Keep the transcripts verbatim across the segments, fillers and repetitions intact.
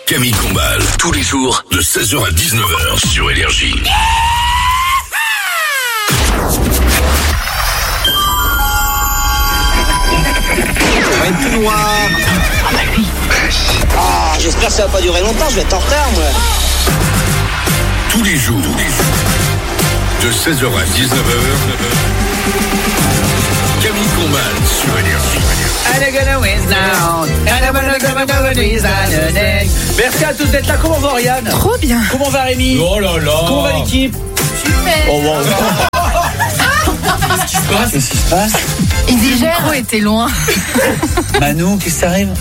Camille Combal, tous les jours de seize heures à dix-neuf heures sur Énergie. Ça va être tout noir. Ah bah oui. Ah, j'espère que ça va pas durer longtemps, je vais être en retard, moi. Tous les jours, de seize heures à dix-neuf heures, Camille Combal sur Énergie. Merci à tous d'être là. Comment va Oriane? Trop bien. Comment va Rémi? Oh là là. Comment va l'équipe? Super. Oh wow. Qu'est-ce qui se passe? Qu'est-ce qui se passe? Et le micro était loin. Manou, qu'est-ce qui t'arrive?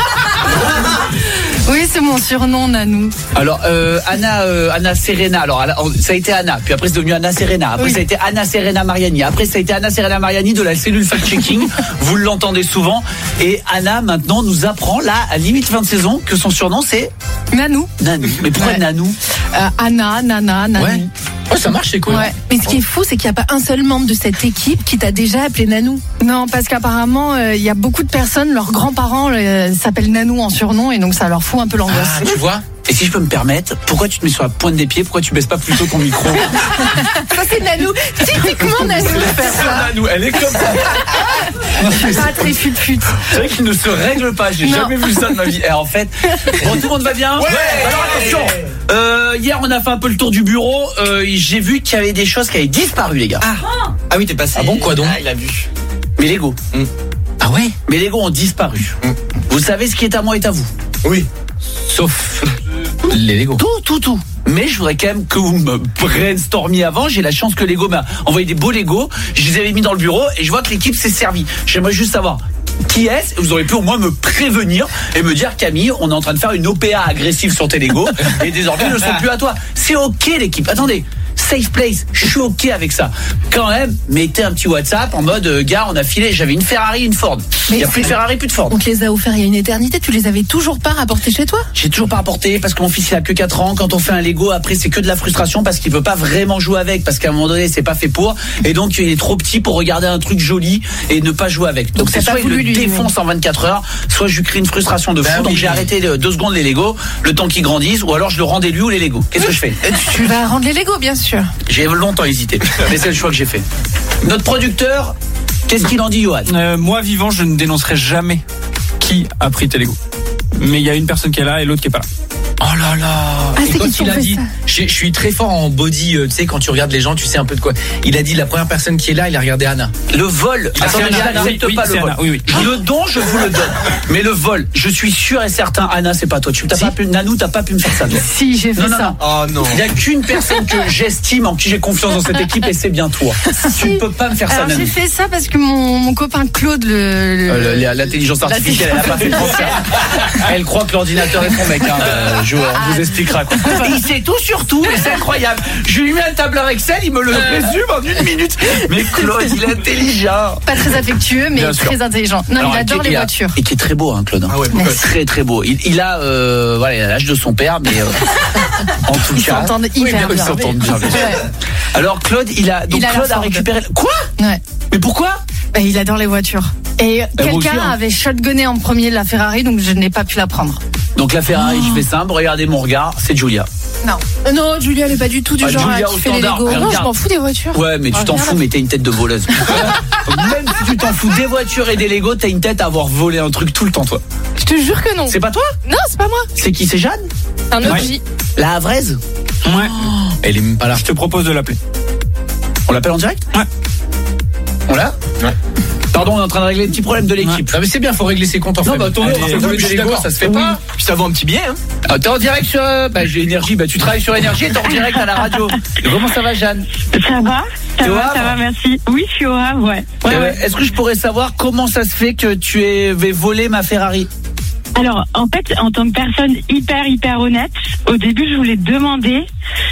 Oui, c'est mon surnom, Nanou. Alors, euh, Anna, euh, Anna Serena. Alors, ça a été Anna. Puis après, c'est devenu Anna Serena. Après, oui. Ça a été Anna Serena Mariani. Après, ça a été Anna Serena Mariani de la cellule fact-checking. Vous l'entendez souvent. Et Anna, maintenant, nous apprend, là, à limite fin de saison, que son surnom, c'est Nanou. Nanou. Mais pourquoi ouais. Nanou? euh, Anna, Nana, Nanou. Ouais. Ouais, ça marche, c'est cool. Ouais. Mais ce qui est fou, c'est qu'il n'y a pas un seul membre de cette équipe qui t'a déjà appelé Nanou. Non, parce qu'apparemment, il euh, y a beaucoup de personnes, leurs grands-parents euh, s'appellent Nanou en surnom, et donc ça leur fout un peu l'angoisse. Ah, tu vois? Et si je peux me permettre, pourquoi tu te mets sur la pointe des pieds? Pourquoi tu baisses pas plutôt ton micro? Ça, c'est Nanou. Typiquement Nanou de faire ça. Nanou, elle est comme ça. Pas très fut-fut. C'est vrai qu'il ne se règle pas. J'ai non. jamais vu ça de ma vie. Et en fait, bon, tout le monde va bien? Ouais. Alors attention. Euh, hier, on a fait un peu le tour du bureau. Euh, j'ai vu qu'il y avait des choses qui avaient disparu, les gars. Ah, ah oui, t'es passé. Ah bon, quoi donc? Ah, il a vu. Mes Lego. Mm. Ah ouais? Mes Lego ont disparu. Mm. Vous savez ce qui est à moi est à vous? Oui. Sauf les Lego. Tout, tout, tout. Mais je voudrais quand même que vous me brainstormiez avant. J'ai la chance que Lego m'a envoyé des beaux Lego. Je les avais mis dans le bureau et je vois que l'équipe s'est servie. J'aimerais juste savoir qui est-ce. Vous auriez pu au moins me prévenir et me dire, Camille, on est en train de faire une O P A agressive sur tes Lego et désormais ils ne sont plus à toi. C'est ok l'équipe. Attendez. Safe place, je suis ok avec ça. Quand même, mettez un petit WhatsApp en mode euh, gars, on a filé, j'avais une Ferrari, une Ford. Il n'y a plus de Ferrari, plus de Ford. On te les a offerts il y a une éternité, tu les avais toujours pas rapportés chez toi? J'ai toujours pas rapporté parce que mon fils il a que quatre ans. Quand on fait un Lego, après c'est que de la frustration parce qu'il peut pas vraiment jouer avec, parce qu'à un moment donné c'est pas fait pour, et donc il est trop petit pour regarder un truc joli et ne pas jouer avec. Donc, donc c'est soit il le lui, défonce lui. en vingt-quatre heures, soit je lui crée une frustration de fou. Ben donc oui. J'ai arrêté deux secondes les Lego, le temps qu'ils grandissent, ou alors je le rendais lui ou les Lego. Qu'est-ce que je fais? Tu vas rendre les Lego, bien sûr. J'ai longtemps hésité, mais c'est le choix que j'ai fait. Notre producteur, qu'est-ce qu'il en dit, Johan? euh, Moi, vivant, je ne dénoncerai jamais qui a pris tes Lego. Mais il y a une personne qui est là et l'autre qui est pas là. Oh là là. Ah, et quand il a dit, je, je suis très fort en body, euh, tu sais, quand tu regardes les gens, tu sais un peu de quoi. Il a dit la première personne qui est là, il a regardé Anna. Le vol. Ah, attendez, je n'accepte oui, pas oui, le vol. Anna, oui, oui. Le don, je vous le donne. Mais le vol, je suis sûr et certain, Anna, c'est pas toi. Tu t'as si. pas pu, Nanou, t'as pas pu me faire ça. Toi. Si, j'ai fait non, non, ça. Non. Oh non. Il y a qu'une personne que j'estime, en qui j'ai confiance dans cette équipe, et c'est bien toi. Si. Tu ne peux pas me faire Alors, ça, Nanou. J'ai fait ça parce que mon, mon copain Claude, le, le... Euh, le l'intelligence artificielle, elle a pas fait de français. Elle croit que l'ordinateur est ton mec. Hein. Euh, je, on vous expliquera. Il sait tout sur tout, et c'est incroyable. Je lui mets un tableur Excel, il me le résume en une minute. Mais Claude, il est intelligent. Pas très affectueux, mais bien très sûr. intelligent. Non, alors, il adore les il a, voitures. Et qui est très beau, hein, Claude. Ah ouais, très très beau. Il, il a, euh, voilà, il a l'âge de son père, mais euh, en tout ils cas, s'entendent hyper oui, bien. Ils s'entendent bien. bien. Ouais. Alors Claude, il a, donc il a Claude a récupéré. Quoi? Ouais. Mais pourquoi? Bah, il adore les voitures. Et bah, quelqu'un aussi, hein. avait shotgunné en premier la Ferrari, donc je n'ai pas pu la prendre. Donc la Ferrari, oh. je fais simple, regardez mon regard, c'est Julia. Non. Euh, non, Julia, elle est pas du tout du ah, genre Julia à kiffer les Lego. Non, je m'en fous des voitures. Ouais, mais tu oh, t'en fous, mais t'as une tête de voleuse. Même si tu t'en fous des voitures et des Lego, t'as une tête à avoir volé un truc tout le temps, toi. Je te jure que non. C'est pas toi? Non, c'est pas moi. C'est qui? C'est Jeanne? Un O G. Ouais. La Havraise? Ouais. Oh. Elle est même pas là. Je te propose de l'appeler. On l'appelle en direct? Ouais. On l'a? Ouais. Pardon, on est en train de régler le petit problème de l'équipe. Ah mais c'est bien, faut régler ses comptes en fait. Non, bah attendez, des Lego, ça se fait oui. pas. Puis ça vaut un petit billet, hein. Ah, t'es en direct sur, bah j'ai Énergie, bah tu travailles sur Énergie et t'es en direct à la radio. Et comment ça va, Jeanne? Ça va, ça va, ça va, merci. Oui, je suis au Havre, ouais. ouais, ouais. Est-ce que je pourrais savoir comment ça se fait que tu aies volé ma Ferrari? Alors, en fait, en tant que personne hyper, hyper honnête, au début, je voulais te demander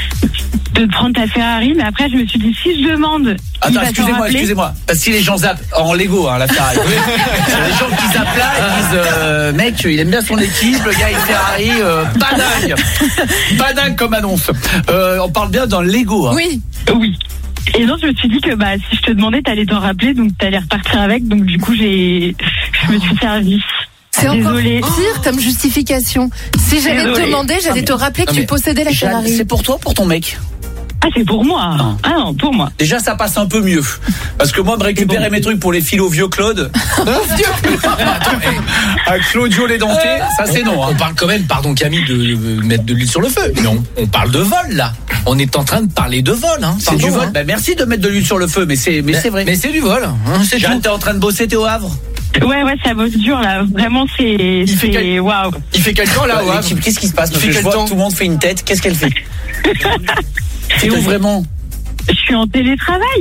de prendre ta Ferrari, mais après, je me suis dit, si je demande... Attends, excusez-moi, excusez-moi. Parce que si les gens zappent en Lego, hein, la Ferrari. Il y a des gens qui zappent là et disent, euh, mec, il aime bien son équipe, le gars, il Ferrari, euh, pas dingue. Pas dingue comme annonce. Euh, on parle bien d'un Lego, hein. Oui. Oui. Et donc, je me suis dit que, bah, si je te demandais, t'allais t'en rappeler, donc t'allais repartir avec, donc du coup, j'ai, je me suis servi. C'est encore Désolée. pire comme justification. Si j'allais te Désolée. demander, j'allais Ah, te rappeler que non, tu mais possédais la Jeanne, Ferrari. c'est pour toi ou pour ton mec? Ah, c'est pour moi. Ah. Ah non, pour moi. Déjà, ça passe un peu mieux. Parce que moi, me récupérer mes trucs pour les filer au vieux Claude. À Claudio les dentés, ça c'est non. On Hein. parle quand même, pardon Camille, de, de mettre de l'huile sur le feu. Mais on, on parle de vol là. On est en train de parler de vol. Hein. C'est Pardon, du vol. hein. Bah, merci de mettre de l'huile sur le feu, mais c'est, mais, c'est vrai. Mais c'est du vol. Hein, c'est Jeanne, tout. t'es en train de bosser, t'es au Havre? Ouais, ouais, ça bosse dur là. Vraiment, c'est. fait c'est quel- waouh. Il fait quel temps là, Bah, ouais l'équipe, qu'est-ce qui se passe? Il Parce fait que je quel vois temps que tout le monde fait une tête. Qu'est-ce qu'elle fait? C'est où vraiment? Je suis en télétravail.